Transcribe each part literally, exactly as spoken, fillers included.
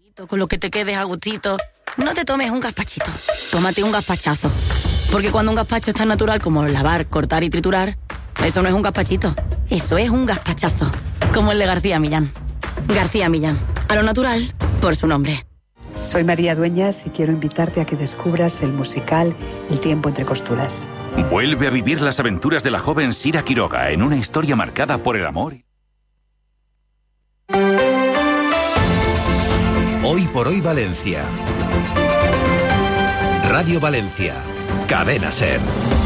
Con lo que te quedes a gustito, no te tomes un gazpachito, tómate un gazpachazo. Porque cuando un gazpacho es tan natural como lavar, cortar y triturar, eso no es un gazpachito, eso es un gazpachazo. Como el de García Millán. García Millán, a lo natural, por su nombre. Soy María Dueñas y quiero invitarte a que descubras el musical El tiempo entre costuras. Vuelve a vivir las aventuras de la joven Sira Quiroga en una historia marcada por el amor. Hoy por hoy Valencia. Radio Valencia. Cadena SER.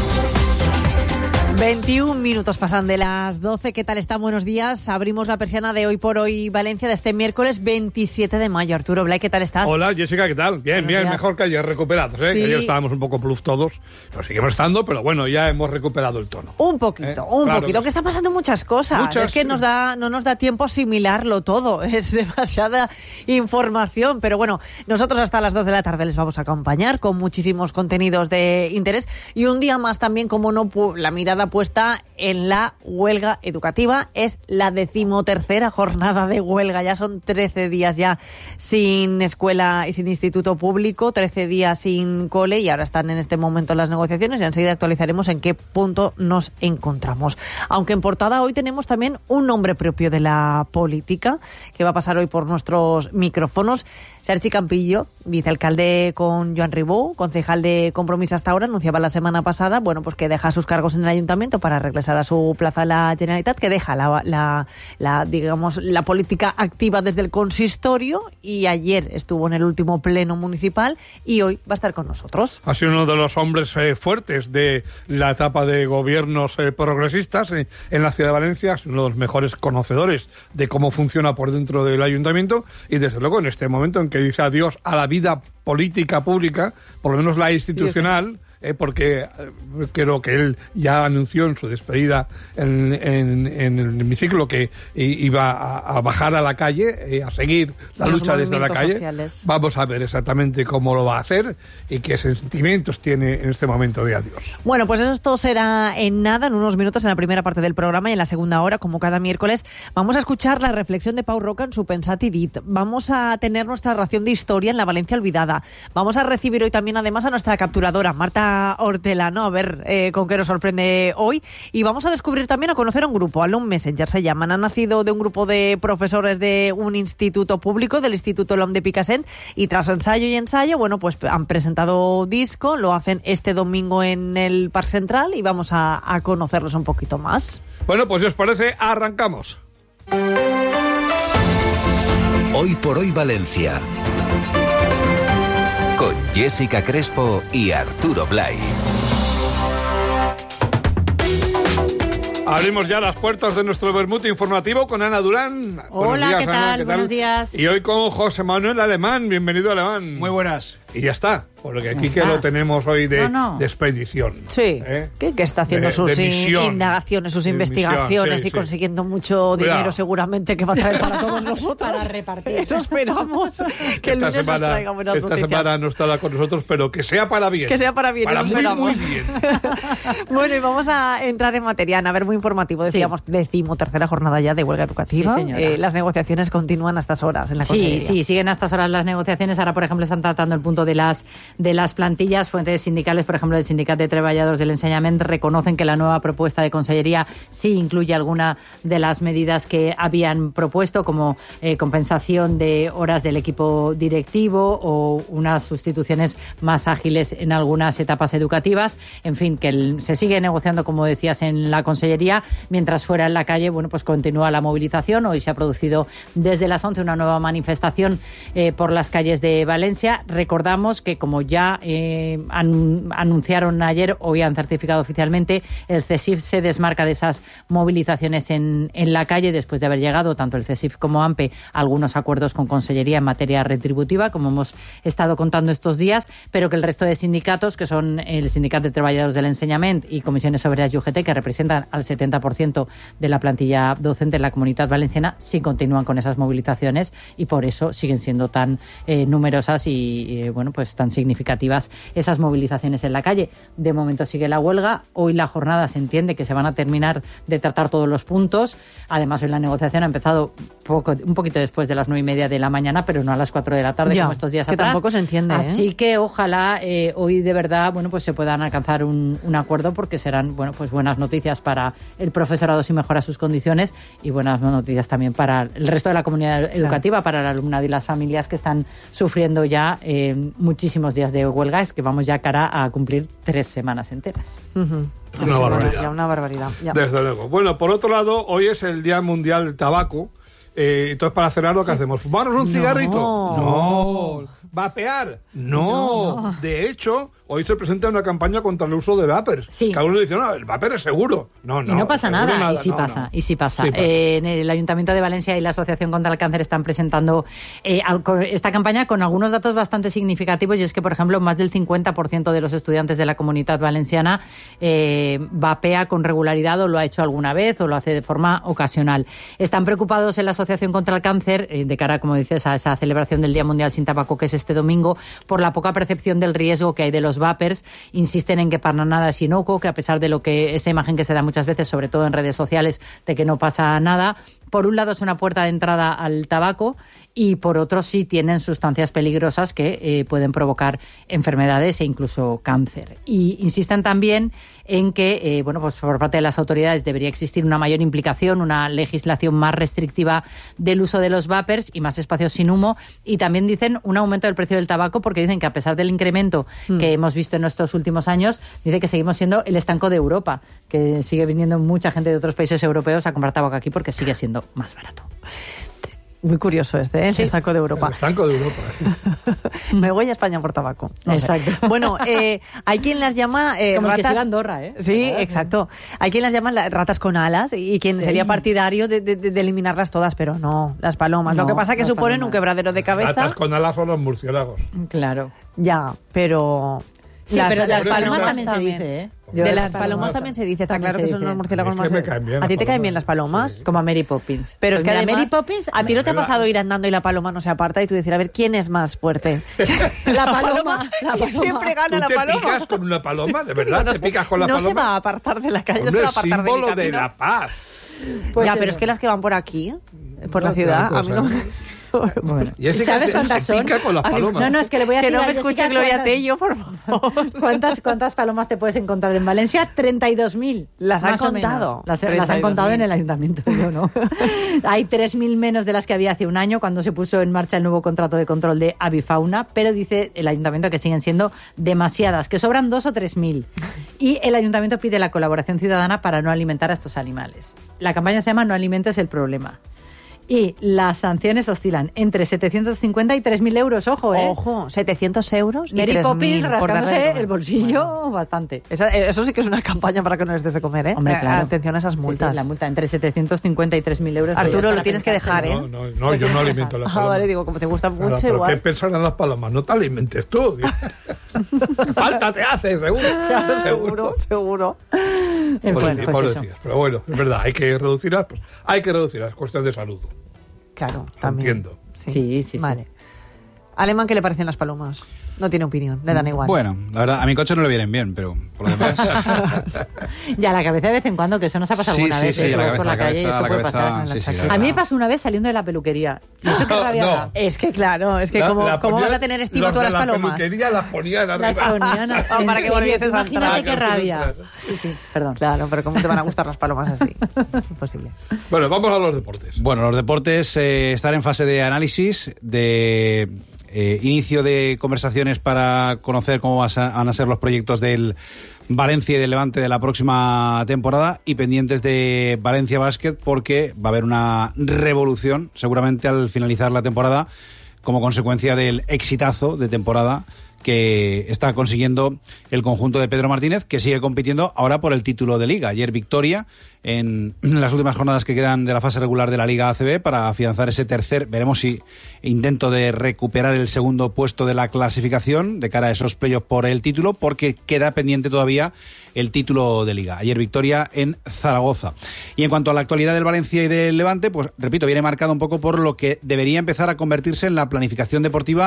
veintiún minutos pasan de las doce. ¿Qué tal están? Buenos días. Abrimos la persiana de Hoy por Hoy Valencia de este miércoles veintisiete de mayo. Arturo Blay, ¿qué tal estás? Hola, Jessica, ¿qué tal? Bien, Buenos bien, días. mejor que ayer recuperados, ¿eh? Sí. Que ayer estábamos un poco pluf todos. Lo seguimos estando, pero bueno, ya hemos recuperado el tono. Un poquito, ¿Eh? un Claro poquito, que que están pasando muchas cosas. Muchas, es que sí. nos da, no nos da tiempo a asimilarlo todo. Es demasiada información. Pero bueno, nosotros hasta las dos de la tarde les vamos a acompañar con muchísimos contenidos de interés. Y un día más también, como no, pu- la mirada puesta en la huelga educativa. Es la decimotercera jornada de huelga. Ya son trece días ya sin escuela y sin instituto público, trece días sin cole, y ahora están en este momento las negociaciones y enseguida actualizaremos en qué punto nos encontramos. Aunque en portada hoy tenemos también un nombre propio de la política que va a pasar hoy por nuestros micrófonos. Sergi Campillo, vicealcalde con Joan Ribó, concejal de Compromís hasta ahora, anunciaba la semana pasada, bueno, pues que deja sus cargos en el ayuntamiento para regresar a su plaza a la Generalitat, que deja la, la, la, digamos, la política activa desde el consistorio, y ayer estuvo en el último pleno municipal y hoy va a estar con nosotros. Ha sido uno de los hombres eh, fuertes de la etapa de gobiernos eh, progresistas eh, en la ciudad de Valencia, es uno de los mejores conocedores de cómo funciona por dentro del ayuntamiento, y desde luego en este momento en que dice adiós a la vida política pública, por lo menos la institucional, eh, porque eh, creo que él ya anunció en su despedida en, en, en el hemiciclo que iba a, a bajar a la calle, eh, a seguir la Los lucha desde la movimientos calle. sociales. Vamos a ver exactamente cómo lo va a hacer y qué sentimientos tiene en este momento de adiós. Bueno, pues esto será en nada, en unos minutos, en la primera parte del programa, y en la segunda hora, como cada miércoles, vamos a escuchar la reflexión de Pau Roca en su Pensat i Dit. Vamos a tener nuestra ración de historia en la Valencia olvidada. Vamos a recibir hoy también, además, a nuestra capturadora, Marta Hortelano, a ver eh, con qué nos sorprende hoy. Y vamos a descubrir también, a conocer a un grupo, Alum Messenger se llaman. Han nacido de un grupo de profesores de un instituto público, del Instituto L'Homme de Picassent, y tras ensayo y ensayo, bueno, pues han presentado disco, lo hacen este domingo en el Parc Central y vamos a, a conocerlos un poquito más. Bueno, pues si os parece, arrancamos. Hoy por hoy Valencia. Con Jessica Crespo y Arturo Blay. Abrimos ya las puertas de nuestro vermut informativo con Ana Durán. Hola, Buenos días, ¿qué tal? Ana, ¿qué Buenos días. Y hoy con José Manuel Alemán. Bienvenido, Alemán. Muy buenas. Y ya está, porque aquí Ya que está. lo tenemos hoy de, No, no. de expedición. Sí, ¿Eh? que, que está haciendo De- sus de in- misión. indagaciones, sus De investigaciones misión, sí, y sí. consiguiendo mucho Cuidado. dinero seguramente que va a traer para todos nosotros. Para repartir. Eso esperamos, que el esta lunes nos semana, traiga buenas esta noticias. semana no estará con nosotros, pero que sea para bien. Que sea para bien, Para eso muy, muy esperamos. bien. Bueno, y vamos a entrar en materia, Ana, a ver, muy informativo, decíamos, decimo tercera jornada ya de huelga educativa. Sí, señora. Eh, las negociaciones continúan a estas horas en la Sí, Consellería. sí, siguen a estas horas las negociaciones. Ahora, por ejemplo, están tratando el punto de las de las plantillas. Fuentes sindicales, por ejemplo, del Sindicat de Treballadors del Ensenyament, reconocen que la nueva propuesta de Consellería sí incluye alguna de las medidas que habían propuesto, como eh, compensación de horas del equipo directivo o unas sustituciones más ágiles en algunas etapas educativas. En fin, que el- se sigue negociando, como decías, en la Consellería, mientras fuera en la calle, bueno, pues continúa la movilización. Hoy se ha producido desde las once una nueva manifestación eh, por las calles de Valencia. Recordamos que, como ya eh, an- anunciaron ayer, hoy han certificado oficialmente, el CESIF se desmarca de esas movilizaciones en, en la calle después de haber llegado tanto el CESIF como AMPE a algunos acuerdos con Consellería en materia retributiva, como hemos estado contando estos días, pero que el resto de sindicatos, que son el Sindicat de Treballadors del Ensenyament y Comisiones Obreras y U G T, que representan al setenta por ciento de la plantilla docente en la Comunitat Valenciana, sí continúan con esas movilizaciones y por eso siguen siendo tan eh, numerosas y eh, bueno, pues tan significativas esas movilizaciones en la calle. De momento sigue la huelga. Hoy la jornada se entiende que se van a terminar de tratar todos los puntos. Además, hoy la negociación ha empezado poco, un poquito después de las nueve y media de la mañana, pero no a las cuatro de la tarde, ya, como estos días que atrás. Tampoco se entiende. Así ¿eh? que ojalá eh, hoy de verdad, bueno, pues se puedan alcanzar un, un acuerdo, porque serán, bueno, pues buenas noticias para el profesorado si mejora sus condiciones y buenas noticias también para el resto de la comunidad educativa, claro, para el alumnado y las familias que están sufriendo ya eh, muchísimos días de huelga. Es que vamos ya cara a cumplir tres semanas enteras. Uh-huh. Una barbaridad. Ya, una barbaridad. Ya. Desde luego. Bueno, por otro lado, hoy es el Día Mundial del Tabaco. Eh, entonces, para cenar, ¿lo que hacemos? ¿Fumarnos un no. cigarrito? No. ¿Vapear? No. no. De hecho, hoy se presenta una campaña contra el uso de vapers. Sí. Que algunos dicen, no, el vapor es seguro. No, no. Y no pasa nada. nada. Y sí no, pasa. No. Y sí pasa. Sí pasa. Eh, en el Ayuntamiento de Valencia y la Asociación contra el Cáncer están presentando eh, esta campaña con algunos datos bastante significativos. Y es que, por ejemplo, más del cincuenta por ciento de los estudiantes de la Comunidad Valenciana eh, vapea con regularidad, o lo ha hecho alguna vez, o lo hace de forma ocasional. Están preocupados en la Asociación contra el Cáncer, eh, de cara, como dices, a esa celebración del Día Mundial sin Tabaco, que es este domingo, por la poca percepción del riesgo que hay de los vapers. Insisten en que para nada es inocuo, que a pesar de lo que esa imagen que se da muchas veces, sobre todo en redes sociales, de que no pasa nada, por un lado es una puerta de entrada al tabaco, y por otro sí tienen sustancias peligrosas que eh, pueden provocar enfermedades e incluso cáncer. Y insisten también en que, eh, bueno, pues por parte de las autoridades debería existir una mayor implicación, una legislación más restrictiva del uso de los vapers y más espacios sin humo. Y también dicen un aumento del precio del tabaco, porque dicen que a pesar del incremento mm. que hemos visto en estos últimos años, dice que seguimos siendo el estanco de Europa, que sigue viniendo mucha gente de otros países europeos a comprar tabaco aquí porque sigue siendo más barato. Muy curioso este, ¿eh? Sí. El estanco de Europa. El estanco de Europa. Me voy a España por tabaco. No exacto. Sé. Bueno, eh, hay quien las llama eh, como ratas... el que se va a Andorra, ¿eh? Sí, exacto. Hay quien las llama ratas con alas y quien sí. sería partidario de, de, de eliminarlas todas, pero no, las palomas. No, Lo que pasa es que suponen palomas. Un quebradero de cabeza. Ratas con alas son los murciélagos. Claro. Ya, pero... Sí, las, pero las palomas, palomas también, también se dice, ¿eh? De, de las palomas, palomas también se dice, está claro que son los murciélagos más... Me caen bien ¿A ti te palomas? caen bien las palomas? Sí. Como a Mary Poppins. Pero pues es que además, Mary Poppins... ¿A ti no te ha pasado ir andando y la paloma no se aparta y tú decir, a ver, ¿quién es más fuerte? La paloma. La paloma. Siempre gana la paloma. ¿Tú te picas con una paloma? ¿De verdad? No, ¿Te picas con la no paloma? No se va a apartar de la calle, Hombre, no se va a apartar de mi símbolo camino. de la paz. Pues ya, eso. Pero es que las que van por aquí, por no la ciudad, a mí no me... Bueno. Y ese ¿Sabes se, cuántas se son? pica con las palomas. No, no, es que le voy a que decir no me a Jessica, escuche Gloria ¿cuántas, Tello, por favor. ¿Cuántas, ¿Cuántas palomas te puedes encontrar en Valencia? treinta y dos mil. ¿Las han contado? Las, las han contado en el ayuntamiento, yo no. Hay tres mil menos de las que había hace un año, cuando se puso en marcha el nuevo contrato de control de avifauna, pero dice el ayuntamiento que siguen siendo demasiadas, que sobran dos o tres mil. Y el ayuntamiento pide la colaboración ciudadana para no alimentar a estos animales. La campaña se llama No alimentes el problema. Y las sanciones oscilan entre setecientos cincuenta y tres mil euros, ojo, ¿eh? Ojo, setecientos euros y Mary Poppins rascándose el el bolsillo bueno. bastante. Eso, eso sí que es una campaña para que no les des de comer, ¿eh? Hombre, claro. Atención a esas multas. Sí, sí, la multa entre setecientos cincuenta y tres mil euros. Arturo, lo tienes que dejar, ¿eh? No, no, no yo no alimento las palomas. Ah, vale, digo, como te gustan mucho, claro, igual. ¿Pero qué pensarán las palomas? No te alimentes tú. Falta te hace, seguro. Claro, seguro, seguro. Pues, bueno, sí, pues eso. Decías, pero bueno, es verdad, hay que reducirlas, pues hay que reducirlas, cuestión de salud. Claro, también. Entiendo. Sí, sí, sí. Vale. sí. Alemán, ¿qué le parecen las palomas? No tiene opinión, le dan igual. Bueno, la verdad, a mi coche no le vienen bien, pero por lo demás... Ya, la cabeza de vez en cuando, que eso nos ha pasado sí, alguna sí, vez. Sí, ¿eh? la Vas cabeza, por la, la calle cabeza, y eso la puede cabeza, pasar. sí, sí, a mí me pasó una vez saliendo de la peluquería. Y eso que No, rabia no. da. Es que claro, es que La- como, la ¿cómo ponía- vas a tener estima los todas de las la palomas? peluquería las ponían Las arriba. ponían a- Para en que serio, volvieses a imagínate entrar. qué rabia. Sí, sí, perdón. Claro, pero ¿cómo te van a gustar las palomas así? Es imposible. Bueno, vamos a los deportes. Bueno, los deportes eh, están en fase de análisis, de eh, inicio de conversaciones para conocer cómo vas a- van a ser los proyectos del Valencia y del Levante de la próxima temporada, y pendientes de Valencia Basket, porque va a haber una revolución seguramente al finalizar la temporada como consecuencia del exitazo de temporada que está consiguiendo el conjunto de Pedro Martínez, que sigue compitiendo ahora por el título de Liga. Ayer victoria en las últimas jornadas que quedan de la fase regular de la Liga A C B para afianzar ese tercer, veremos si intento de recuperar el segundo puesto de la clasificación de cara a esos playoffs por el título, porque queda pendiente todavía el título de Liga. Ayer victoria en Zaragoza. Y en cuanto a la actualidad del Valencia y del Levante, pues repito, viene marcado un poco por lo que debería empezar a convertirse en la planificación deportiva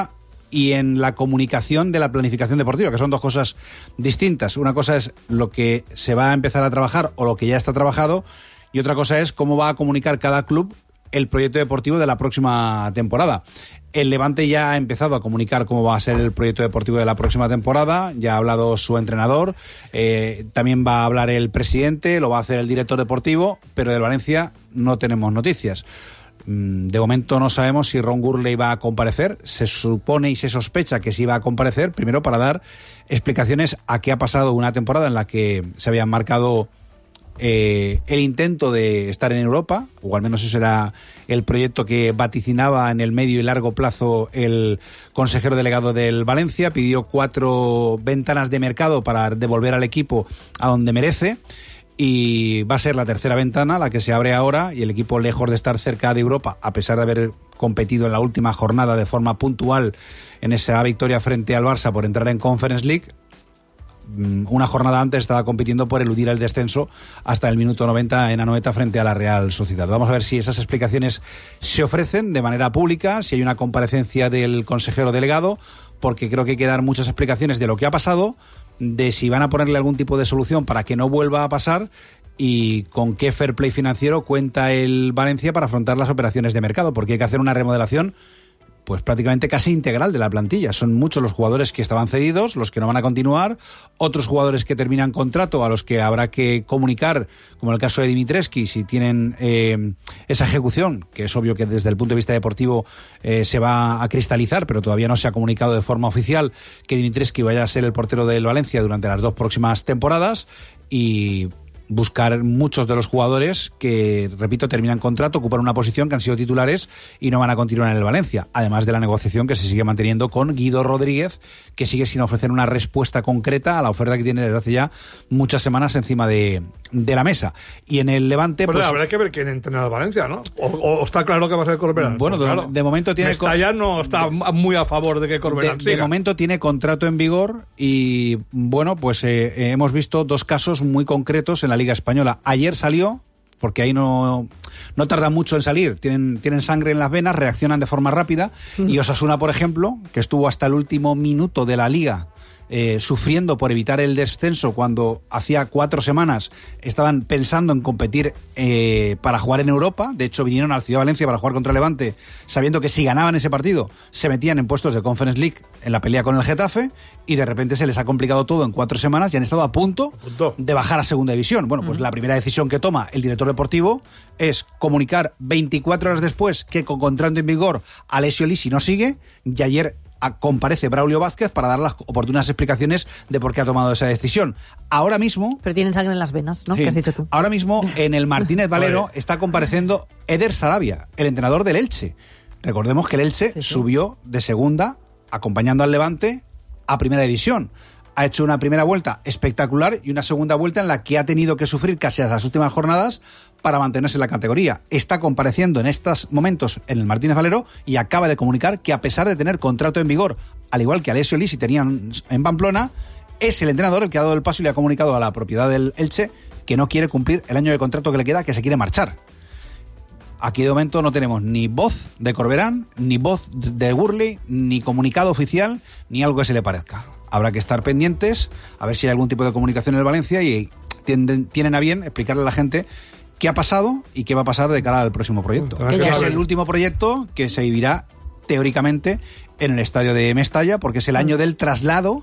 y en la comunicación de la planificación deportiva, que son dos cosas distintas. Una cosa es lo que se va a empezar a trabajar o lo que ya está trabajado, y otra cosa es cómo va a comunicar cada club el proyecto deportivo de la próxima temporada. El Levante ya ha empezado a comunicar cómo va a ser el proyecto deportivo de la próxima temporada, ya ha hablado su entrenador, eh, también va a hablar el presidente, lo va a hacer el director deportivo, pero del Valencia no tenemos noticias. De momento no sabemos si Ron Gurley va a comparecer. Se supone y se sospecha que sí va a comparecer, primero para dar explicaciones a qué ha pasado una temporada en la que se habían marcado Eh, el intento de estar en Europa, o al menos eso era el proyecto que vaticinaba en el medio y largo plazo el consejero delegado del Valencia. Pidió cuatro ventanas de mercado para devolver al equipo a donde merece, y va a ser la tercera ventana la que se abre ahora, y el equipo, lejos de estar cerca de Europa, a pesar de haber competido en la última jornada de forma puntual en esa victoria frente al Barça por entrar en Conference League, una jornada antes estaba compitiendo por eludir el descenso hasta el minuto noventa en Anoeta frente a la Real Sociedad. Vamos a ver si esas explicaciones se ofrecen de manera pública, si hay una comparecencia del consejero delegado, porque creo que hay que dar muchas explicaciones de lo que ha pasado, de si van a ponerle algún tipo de solución para que no vuelva a pasar, y con qué fair play financiero cuenta el Valencia para afrontar las operaciones de mercado, porque hay que hacer una remodelación pues prácticamente casi integral de la plantilla. Son muchos los jugadores que estaban cedidos, los que no van a continuar, otros jugadores que terminan contrato a los que habrá que comunicar, como en el caso de Dimitrescu, si tienen eh, esa ejecución, que es obvio que desde el punto de vista deportivo eh, se va a cristalizar, pero todavía no se ha comunicado de forma oficial que Dimitrescu vaya a ser el portero del Valencia durante las dos próximas temporadas, y buscar muchos de los jugadores que, repito, terminan contrato, ocupan una posición, que han sido titulares y no van a continuar en el Valencia, además de la negociación que se sigue manteniendo con Guido Rodríguez, que sigue sin ofrecer una respuesta concreta a la oferta que tiene desde hace ya muchas semanas encima de, de la mesa. Y en el Levante, pues, pues habrá que ver quién entrena al Valencia, ¿no? O, o está claro que va a ser Corberán. Bueno, pues, de, claro, de momento tiene... Mestalla no está muy a favor de que Corberán de, siga. de momento tiene contrato en vigor, y bueno, pues eh, eh, hemos visto dos casos muy concretos en la Liga Española. Ayer salió, porque ahí no, no tarda mucho en salir, tienen, tienen sangre en las venas, reaccionan de forma rápida, mm. y Osasuna, por ejemplo, que estuvo hasta el último minuto de la Liga Eh, sufriendo por evitar el descenso, cuando hacía cuatro semanas estaban pensando en competir eh, para jugar en Europa. De hecho, vinieron a la Ciudad de Valencia para jugar contra Levante, sabiendo que si ganaban ese partido se metían en puestos de Conference League en la pelea con el Getafe, y de repente se les ha complicado todo en cuatro semanas y han estado a punto, a punto. de bajar a segunda división. Bueno, pues uh-huh. la primera decisión que toma el director deportivo es comunicar veinticuatro horas después que, con contrato en vigor, Alessio Lisi no sigue, y ayer comparece Braulio Vázquez para dar las oportunas explicaciones de por qué ha tomado esa decisión. Ahora mismo... Pero tienen sangre en las venas, ¿no? Sí, ¿Qué has dicho tú? Ahora mismo en el Martínez Valero está compareciendo Eder Sarabia, el entrenador del Elche. Recordemos que el Elche sí, sí. subió de segunda, acompañando al Levante, a primera división. Ha hecho una primera vuelta espectacular y una segunda vuelta en la que ha tenido que sufrir casi a las últimas jornadas para mantenerse en la categoría. Está compareciendo en estos momentos en el Martínez Valero y acaba de comunicar que, a pesar de tener contrato en vigor, al igual que Alessio Lisi tenían en Pamplona, es el entrenador el que ha dado el paso y le ha comunicado a la propiedad del Elche que no quiere cumplir el año de contrato que le queda, que se quiere marchar. Aquí de momento no tenemos ni voz de Corberán, ni voz de Gurley, ni comunicado oficial, ni algo que se le parezca. Habrá que estar pendientes, a ver si hay algún tipo de comunicación en el Valencia, y tienden, tienen a bien explicarle a la gente qué ha pasado y qué va a pasar de cara al próximo proyecto. Que ya es el último proyecto que se vivirá teóricamente en el estadio de Mestalla, porque es el año del traslado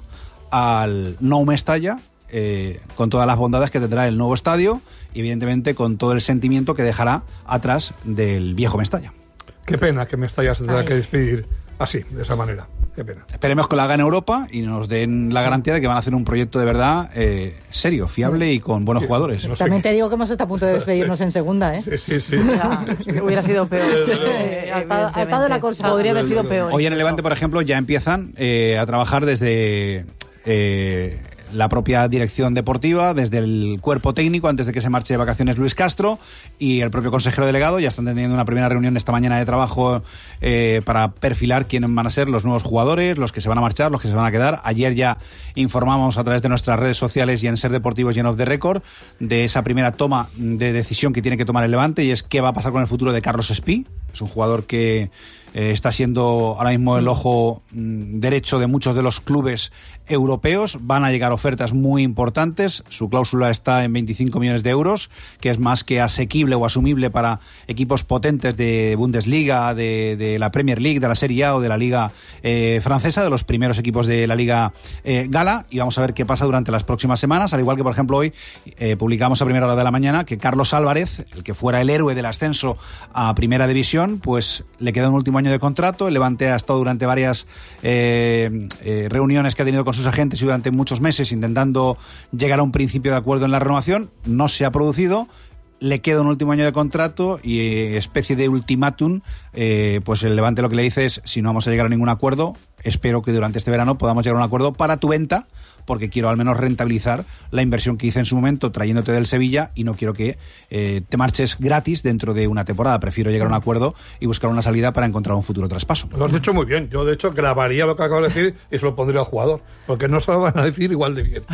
al Nou Mestalla, eh, con todas las bondades que tendrá el nuevo estadio, y evidentemente con todo el sentimiento que dejará atrás del viejo Mestalla. Qué pena que Mestalla se tenga que despedir así, de esa manera. Qué pena. Esperemos que la haga en Europa y nos den la garantía de que van a hacer un proyecto de verdad eh, serio, fiable y con buenos jugadores. No sé. También te digo que hemos estado a punto de despedirnos en segunda, ¿eh? Sí, sí, sí. Ya, hubiera sido peor. eh, ha, estado, ha estado la cosa. Podría haber sido peor. Hoy en el Levante, por ejemplo, ya empiezan eh, a trabajar desde... Eh, la propia dirección deportiva, desde el cuerpo técnico, antes de que se marche de vacaciones Luis Castro, y el propio consejero delegado. Ya están teniendo una primera reunión esta mañana de trabajo eh, para perfilar quiénes van a ser los nuevos jugadores, los que se van a marchar, los que se van a quedar. Ayer ya informamos a través de nuestras redes sociales y en Ser Deportivos y en Off the Record de esa primera toma de decisión que tiene que tomar el Levante, y es qué va a pasar con el futuro de Carlos Espí, Es un jugador que eh, está siendo ahora mismo el ojo mm, derecho de muchos de los clubes europeos. Van a llegar ofertas muy importantes. Su cláusula está en veinticinco millones de euros, que es más que asequible o asumible para equipos potentes de Bundesliga, de, de la Premier League, de la Serie A o de la Liga eh, francesa, de los primeros equipos de la Liga eh, Gala. Y vamos a ver qué pasa durante las próximas semanas. Al igual que, por ejemplo, hoy eh, publicamos a primera hora de la mañana que Carlos Álvarez, el que fuera el héroe del ascenso a Primera División, pues le queda un último año de contrato. El Levante ha estado durante varias eh, eh, reuniones que ha tenido con sus agentes y durante muchos meses intentando llegar a un principio de acuerdo en la renovación. No se ha producido. Le queda un último año de contrato y eh, especie de ultimátum, eh, pues el Levante lo que le dice es: si no vamos a llegar a ningún acuerdo, espero que durante este verano podamos llegar a un acuerdo para tu venta, porque quiero al menos rentabilizar la inversión que hice en su momento trayéndote del Sevilla y no quiero que eh, te marches gratis dentro de una temporada. Prefiero llegar a un acuerdo y buscar una salida para encontrar un futuro traspaso. Lo has dicho muy bien. Yo, de hecho, grabaría lo que acabo de decir y se lo pondría al jugador, porque no se lo van a decir igual de bien.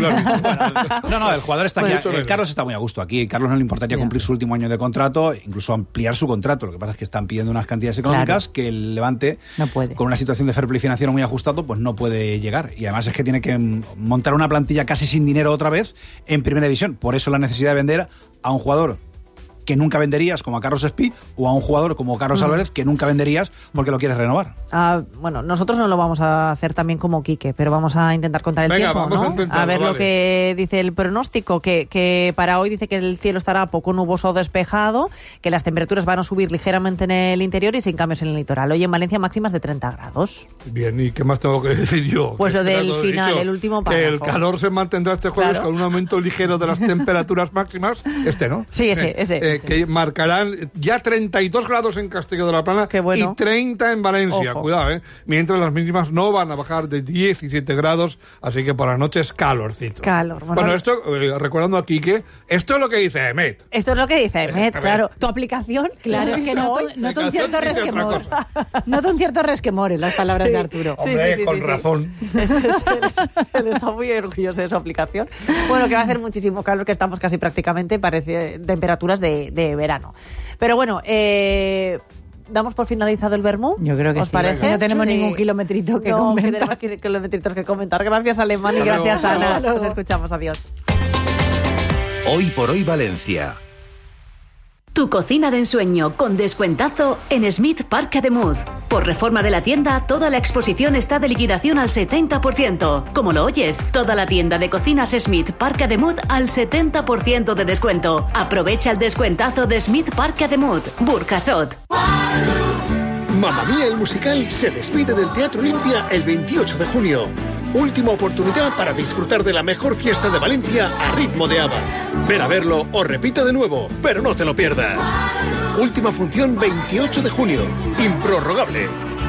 No, no, el jugador está aquí. Bueno, Eh, Carlos está muy a gusto aquí. Carlos no le importaría yeah. cumplir su último año de contrato, incluso ampliar su contrato. Lo que pasa es que están pidiendo unas cantidades económicas claro. que el Levante, no puede. Con una situación de fair play financiero muy ajustado, pues no puede llegar. Y además es que tiene que montar una plantilla casi sin dinero otra vez en Primera División. Por eso la necesidad de vender a un jugador que nunca venderías, como a Carlos Espí, o a un jugador como Carlos mm. Álvarez, que nunca venderías porque lo quieres renovar. Uh, bueno, nosotros no lo vamos a hacer también como Quique, pero vamos a intentar contar el Venga, tiempo, vamos ¿no? A, intentarlo, a ver vale. lo que dice el pronóstico, que, que para hoy dice que el cielo estará poco nuboso o despejado, que las temperaturas van a subir ligeramente en el interior y sin cambios en el litoral. Hoy en Valencia máximas de treinta grados. Bien, ¿y qué más tengo que decir yo? Pues lo del final, dicho, el último párrafo. Que el calor se mantendrá este jueves claro. con un aumento ligero de las temperaturas máximas. Este, ¿no? Sí, ese, eh, ese. Eh, ese. Que marcarán ya treinta y dos grados en Castelló de la Plana bueno. y treinta en Valencia. Ojo. Cuidado, ¿eh? Mientras las mínimas no van a bajar de diecisiete grados, así que por la noche es calorcito. Calor. Bueno, bueno esto, eh, recordando a Quique, esto es lo que dice Emet. Esto es lo que dice Emet, claro. Tu aplicación, claro, es que no noto un cierto resquemor. Noto un cierto resquemor en las palabras sí. de Arturo. Sí, Hombre, sí, sí, con sí, razón. Sí. Él está muy orgulloso de su aplicación. Bueno, que va a hacer muchísimo calor, que estamos casi prácticamente, parece, temperaturas de, de verano. Pero bueno, eh... ¿damos por finalizado el vermú? Yo creo que ¿Os sí. parece? No tenemos sí. ningún kilometrito que no, comentar. No, tenemos que, kilometritos que comentar. Gracias, Alemán, y gracias, Ana. Nos escuchamos. Adiós. Hoy por hoy Valencia. Tu cocina de ensueño con descuentazo en Smith Park Ademuz. Por reforma de la tienda, toda la exposición está de liquidación al setenta por ciento. Como lo oyes, toda la tienda de cocinas Smith Park Ademuz al setenta por ciento de descuento. Aprovecha el descuentazo de Smith Park Ademuz, Burjasot. Mamma Mía el musical se despide del Teatro Olimpia el veintiocho de junio. Última oportunidad para disfrutar de la mejor fiesta de Valencia a ritmo de ABBA. Ven a verlo o repite de nuevo, pero no te lo pierdas. Última función veintiocho de junio. Improrrogable.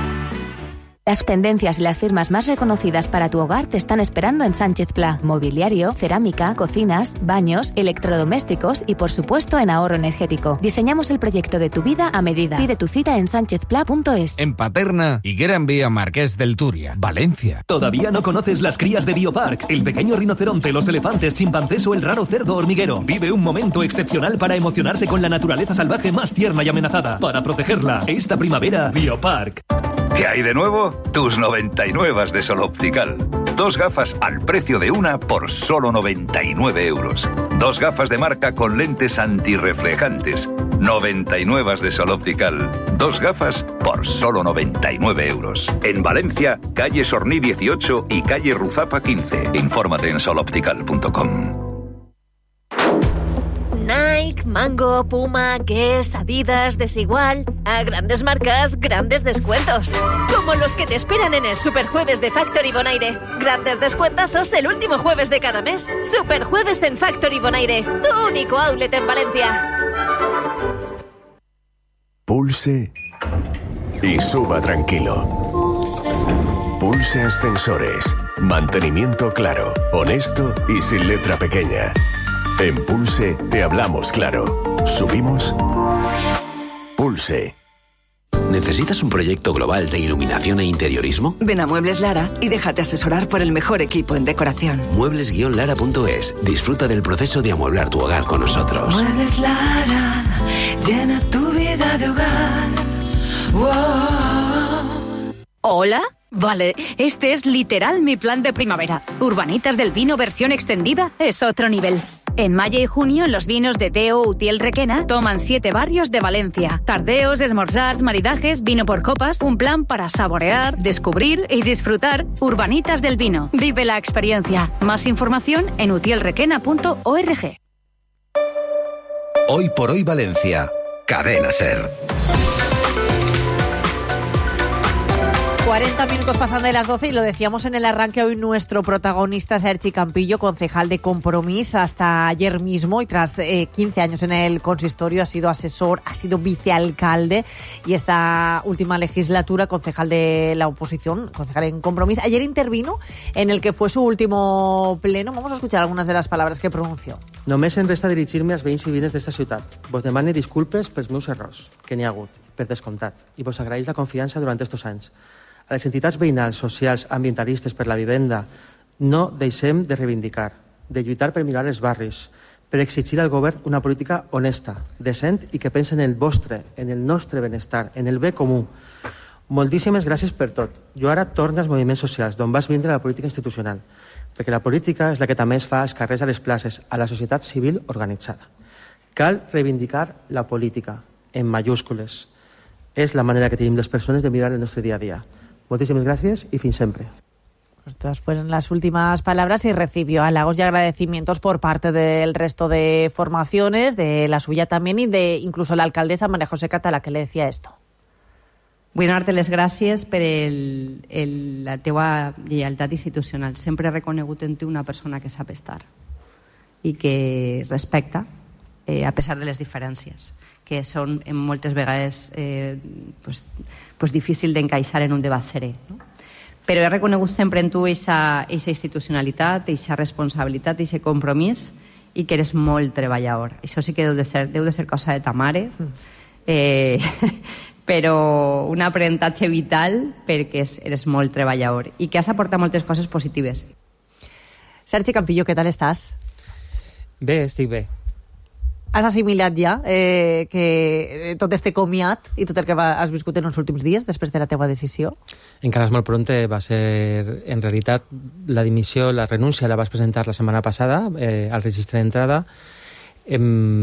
Las tendencias y las firmas más reconocidas para tu hogar te están esperando en Sánchez Pla. Mobiliario, cerámica, cocinas, baños, electrodomésticos y, por supuesto, en ahorro energético. Diseñamos el proyecto de tu vida a medida. Pide tu cita en sánchez pla punto es. En Paterna, Higuera en Vía Marqués del Turia, Valencia. ¿Todavía no conoces las crías de Biopark? El pequeño rinoceronte, los elefantes, chimpancés o el raro cerdo hormiguero. Vive un momento excepcional para emocionarse con la naturaleza salvaje más tierna y amenazada. Para protegerla, esta primavera, Biopark. ¿Qué hay de nuevo? Tus noventa y nueve de Sol Optical. Dos gafas al precio de una por solo noventa y nueve euros. Dos gafas de marca con lentes antirreflejantes. noventa y nueve de Sol Optical. Dos gafas por solo noventa y nueve euros. En Valencia, calle Sorní dieciocho y calle Ruzapa quince. Infórmate en sol optical punto com. Nike, Mango, Puma, Guess, Adidas, Desigual. A grandes marcas, grandes descuentos. Como los que te esperan en el Superjueves de Factory Bonaire. Grandes descuentazos el último jueves de cada mes. Superjueves en Factory Bonaire, tu único outlet en Valencia. Pulse y suba tranquilo. Pulse Ascensores. Mantenimiento claro, honesto y sin letra pequeña. En Pulse te hablamos claro. Subimos. Pulse. ¿Necesitas un proyecto global de iluminación e interiorismo? Ven a Muebles Lara y déjate asesorar por el mejor equipo en decoración. Muebles lara punto es. Disfruta del proceso de amueblar tu hogar con nosotros. Muebles Lara, llena tu vida de hogar. Wow. ¿Hola? Vale, este es literal mi plan de primavera. Urbanitas del Vino versión extendida es otro nivel. En mayo y junio, los vinos de Deo Utiel Requena toman siete barrios de Valencia. Tardeos, esmorzars, maridajes, vino por copas, un plan para saborear, descubrir y disfrutar. Urbanitas del Vino. Vive la experiencia. Más información en utiel requena punto org. Hoy por hoy Valencia. Cadena SER. cuarenta minutos pasan de las doce y lo decíamos en el arranque, hoy nuestro protagonista Sergi Campillo, concejal de Compromís hasta ayer mismo y tras eh, quince años en el consistorio ha sido asesor, ha sido vicealcalde y esta última legislatura concejal de la oposición, concejal en Compromís. Ayer intervino en el que fue su último pleno. Vamos a escuchar algunas de las palabras que pronunció. Només em resta dirigir-me als veïns i veïnes d'esta ciutat. Vos demane disculpes pels meus errors, que n'hi ha hagut, per descomptat, i vos agraeix la confiança durant estos anys. A les entitats veïnals, socials, ambientalistes per la vivenda, no deixem de reivindicar, de lluitar per millorar els barris, per exigir al govern una política honesta, decent i que pensi en el vostre, en el nostre benestar, en el bé comú. Moltíssimes gràcies per tot. Jo ara torno als moviments socials, d'on vas vindre la política institucional, perquè la política és la que també es fa als carrers, a les places, a la societat civil organitzada. Cal reivindicar la política, en mayúscules. És la manera que tenim les persones de mirar el nostre dia a dia. Muchísimas gracias y fin siempre. Estas fueron las últimas palabras y recibió halagos y agradecimientos por parte del resto de formaciones, de la suya también y de incluso la alcaldesa María José Català, que le decía esto. Vull donar-te les gràcies per el, el, la teua lleialtat institucional. Sempre he reconegut en tu una persona que sap estar i que respecta, eh, a pesar de les diferències, que són en moltes vegades eh, pues, pues difícil d'encaixar en un debat serè. No? Però he reconegut sempre en tu aquesta institucionalitat, aquesta responsabilitat, aquest compromís i que eres molt treballador. Això sí que deu de ser, deu de ser cosa de ta mare, eh, però un aprenentatge vital perquè eres molt treballador i que has aportat moltes coses positives. Sergi Campillo, què tal estàs? Bé, estic bé. Has assimilat ja eh, que tot este comiat i tot el que va, has viscut en els últims dies després de la teua decisió? Encara és molt pronte, va ser en realitat la dimissió, la renúncia la vas presentar la setmana passada eh, al registre d'entrada eh,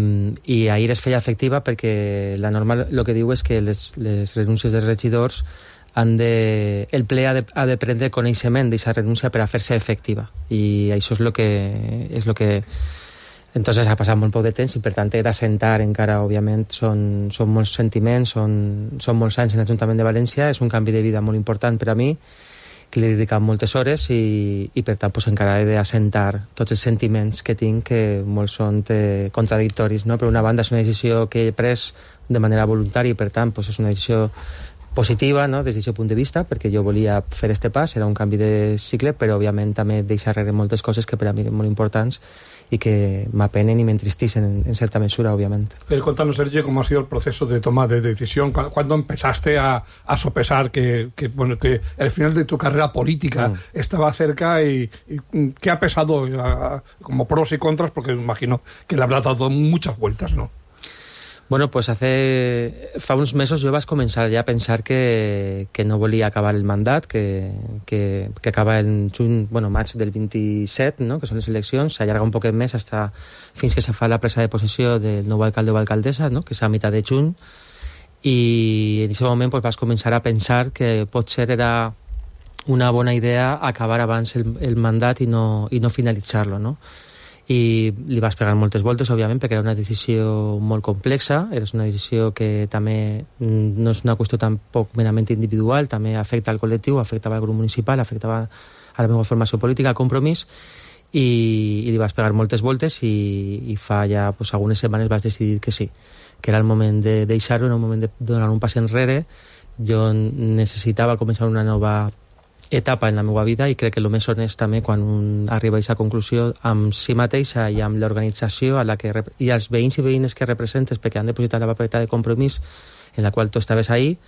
i ahir es feia efectiva perquè la norma el que diu és que les, les renúncies dels regidors han de, el ple ha de, ha de prendre coneixement d'aquesta renúncia per a fer-se efectiva i això és el que és lo que entonces ha passat molt poc de temps i per tant he d'assentar encara, òbviament són, són molts sentiments, són, són molts anys en l'Ajuntament de València, és un canvi de vida molt important per a mi, que li he dedicat moltes hores i, i per tant pues, encara he d'assentar tots els sentiments que tinc, que molts són eh, contradictoris, no? Per una banda és una decisió que he pres de manera voluntària i per tant pues, és una decisió positiva, no? Des d'aquest punt de vista, perquè jo volia fer este pas, era un canvi de cicle, però òbviament també deixar darrere moltes coses que per a mi eren molt importants y que me apenen y me entristecen en, en cierta mesura, obviamente. Eh, contanos, Sergio, cómo ha sido el proceso de toma de decisión. ¿Cuándo empezaste a, a sopesar que, que, bueno, que el final de tu carrera política mm. estaba cerca y, y qué ha pesado a, como pros y contras? Porque me imagino que le habrá dado muchas vueltas, ¿no? Bueno, pues hace fa uns mesos jo vaig començar ja a pensar que, que no volia acabar el mandat, que, que, que acaba en juny, bueno, maig del vint-i-set, no? Que són les eleccions, s'allarga un poquet més hasta, fins que se fa la presa de possessió del nou alcalde o alcaldessa, no? Que és a mitjà de juny, i en aquest moment pues, vas començar a pensar que potser era una bona idea acabar abans el, el mandat i no, i no finalitzar-lo, no? I li vas pegar moltes voltes, òbviament, perquè era una decisió molt complexa, era una decisió que també no és una qüestió tampoc merament individual, també afecta al col·lectiu, afectava al grup municipal, afectava a la meva formació política, al Compromís, i, i li vas pegar moltes voltes i, i fa ja pues, algunes setmanes vas decidir que sí, que era el moment de deixar-ho, era el moment de donar un pas enrere. Jo necessitava començar una nova etapa en la meva vida i crec que el més honest també quan un arriba a aquesta conclusió amb si mateixa i amb l'organització a la que i els veïns i veïnes que representes perquè han depositat la papereta de Compromís en la qual tu estaves ahí,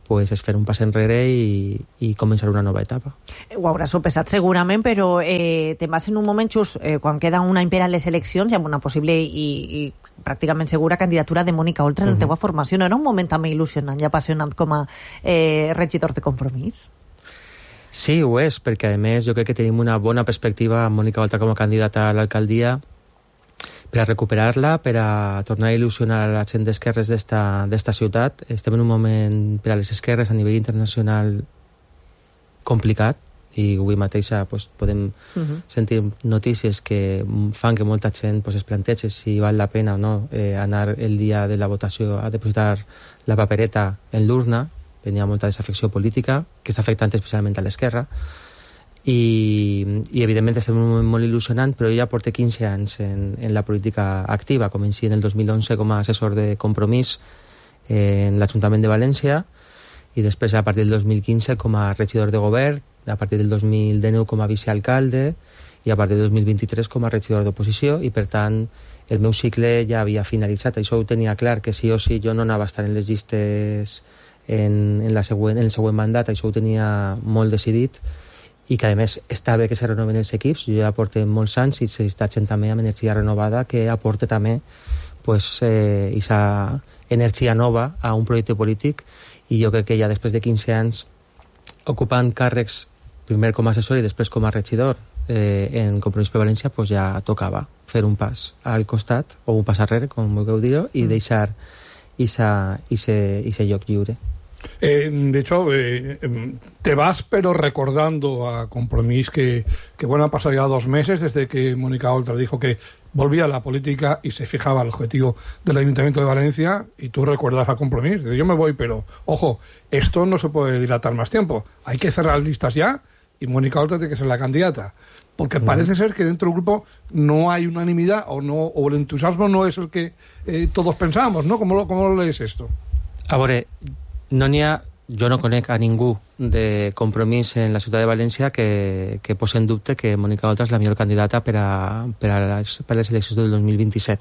pues és fer un pas enrere i, i començar una nova etapa. Ho hauràs sopesat segurament, però eh, te'n vas en un moment just eh, quan queda un any per a les eleccions i amb una possible i, i pràcticament segura candidatura de Mònica Oltra en la uh-huh. teva formació. No era un moment també il·lusionant i apassionant com a eh, regidor de Compromís? Sí, ho és, perquè a més jo crec que tenim una bona perspectiva amb Mònica Oltra com a candidata a l'alcaldia per a recuperar-la, per a tornar a il·lusionar a la gent d'esquerres d'esta ciutat. Estem en un moment per a les esquerres a nivell internacional complicat i avui mateix pues, podem uh-huh. sentir notícies que fan que molta gent pues, es plantegi si val la pena o no eh, anar el dia de la votació a depositar la papereta en l'urna. Venia molta desafecció política que està afectant especialment a l'esquerra. I, i evidentment estem en un moment molt il·lusionant, però jo ja porto quinze anys en, en la política activa. Comenci en el dos mil onze com a assessor de Compromís en l'Ajuntament de València i després a partir del dos mil quinze com a regidor de govern, a partir del dos mil dinou com a vicealcalde i a partir del dos mil vint-i-tres com a regidor d'oposició, i per tant el meu cicle ja havia finalitzat. Això ho tenia clar, que sí o sí jo no anava a estar en les llistes en, en, la següent, en el següent mandat, això ho tenia molt decidit, i que a més està bé que se renoven els equips. Jo ja porto molts anys i s'està gent també amb energia renovada que aporta també pues, eh, aquesta energia nova a un projecte polític, i jo crec que ja després de quinze anys ocupant càrrecs primer com a assessor i després com a regidor eh, en Compromís per València, pues ja tocava fer un pas al costat o un pas arrere, com vulgueu dir-ho, i mm. deixar ese lloc lliure. Eh, de hecho, eh, te vas pero recordando a Compromís que, que bueno, han pasado ya dos meses desde que Mònica Oltra dijo que volvía a la política y se fijaba el objetivo del Ayuntamiento de Valencia, y tú recuerdas a Compromís. Yo me voy, pero ojo, esto no se puede dilatar más tiempo. Hay que cerrar listas ya y Mònica Oltra tiene que ser la candidata. Porque parece ser que dentro del grupo no hay unanimidad o no o el entusiasmo no es el que eh, todos pensábamos, ¿no? ¿Cómo lo, cómo lo lees esto? A veure, no n'hi ha, jo no conec a ningú de Compromís en la ciutat de València que, que posi en dubte que Mònica Oltra és la millor candidata per a, per a, les, per a les eleccions del dos mil vint-i-set.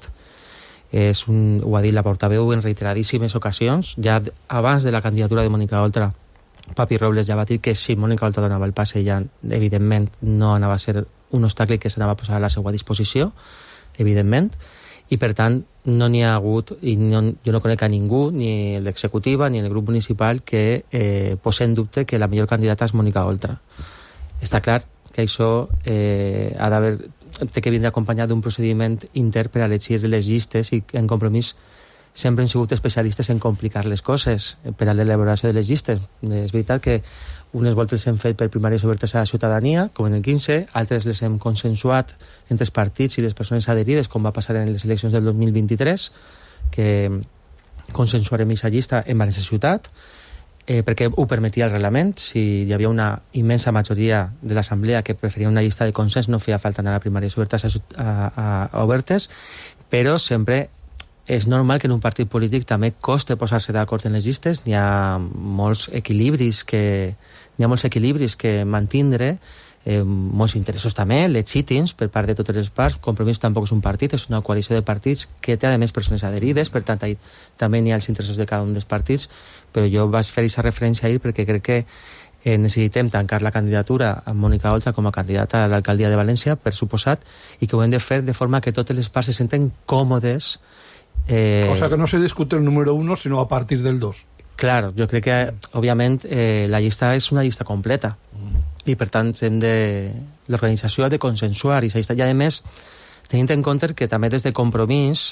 És un, ho ha dit la portaveu en reiteradíssimes ocasions. Ja abans de la candidatura de Mònica Oltra, Papi Robles ja va dir que si Mònica Oltra donava el pas, ella evidentment no anava a ser un obstacle que s'anava a posar a la seva disposició, evidentment, i per tant no n'hi ha hagut, i no, jo no conec a ningú, ni l'executiva ni el grup municipal, que eh, posi en dubte que la millor candidata és Mònica Oltra. Està clar que això eh, ha d'haver, té que vindre acompanyat d'un procediment intern per a elegir les llistes, i en Compromís sempre hem sigut especialistes en complicar les coses per a l'elaboració de les llistes. És veritat que unes voltes hem fet per primàries obertes a la ciutadania, com en el quinze, altres les hem consensuat entre els partits i les persones adherides, com va passar en les eleccions del dos mil vint-i-tres, que consensuarem aquesta llista en València Ciutat, eh, perquè ho permetia el reglament. Si hi havia una immensa majoria de l'assemblea que preferia una llista de consens, no feia falta anar a primàries obertes, a, a, a obertes, però sempre és normal que en un partit polític també costa posar-se d'acord en les llistes. N'hi ha molts equilibris que, n'hi ha molts equilibris que mantindre, eh, molts interessos també, legítims per part de totes les parts. Compromís tampoc és un partit, és una coalició de partits que té a més persones adherides, per tant ahí també n'hi ha els interessos de cada un dels partits, però jo vaig fer aquesta referència ahir perquè crec que eh, necessitem tancar la candidatura a Mònica Oltra com a candidata a l'alcaldia de València, per suposat, i que ho hem de fer de forma que totes les parts se senten còmodes. Eh, o sea, que no se discute el número uno, sino a partir del dos. Claro, jo crec que, òbviament, eh, la llista és una llista completa. Mm. I, per tant, hem de... l'organització ha de consensuar i, i a més, tenint en compte que també des de Compromís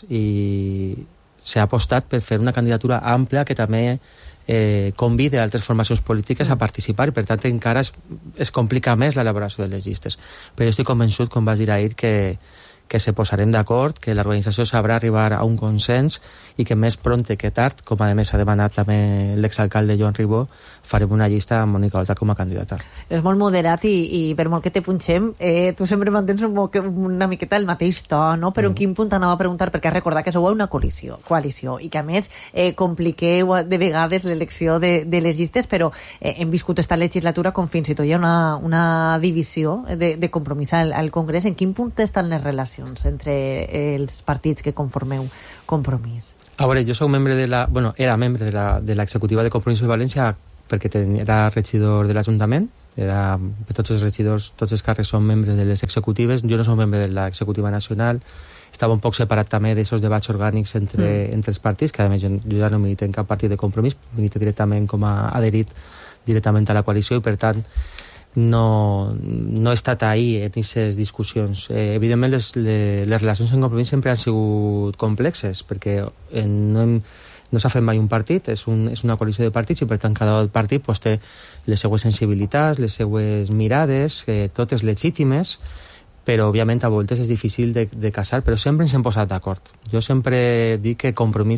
i s'ha apostat per fer una candidatura àmplia que també eh, convide altres formacions polítiques a participar, i per tant encara es, es complica més l'elaboració de les llistes. Però jo estic convençut, com vas dir ahir, que que se posarem d'acord, que l'organització sabrà arribar a un consens i que més pronte que tard, com a més ha demanat també l'exalcalde Joan Ribó, farem una llista amb Mònica Oltra com a candidata. És molt moderat i, i per molt que te punxem, eh, tu sempre mantens un, una miqueta el mateix to, no? Però mm. en quin punt anava a preguntar, perquè has recordat que sou una coalició, coalició i que a més eh, compliqueu de vegades l'elecció de, de les llistes, però eh, hem viscut esta legislatura com fins i tot hi ha una, una divisió de, de Compromís al, al Congrés. En quin punt estan les relacions entre els partits que conformeu Compromís? A veure, jo soc membre de la... Bueno, era membre de la, de l'executiva de Compromís de València perquè ten, era regidor de l'Ajuntament, era, tots els regidors, tots els càrrecs són membres de les executives, jo no soc membre de l'executiva nacional, estava un poc separat també d'aquests debats orgànics entre, mm. entre els partits, que a més jo, jo ja no milito en cap partit de Compromís, milito directament com a adherit directament a la coalició i per tant no, no he estat ahí en aquestes discussions. Eh, evidentment les, les, les relacions en Compromís sempre han sigut complexes perquè no, hem, no s'ha fet mai un partit, és, un, és una coalició de partits i per tant cada partit pues, té les seues sensibilitats, les seues mirades, eh, totes legítimes, però òbviament a voltes és difícil de, de casar, però sempre ens hem posat d'acord. Jo sempre dic que Compromís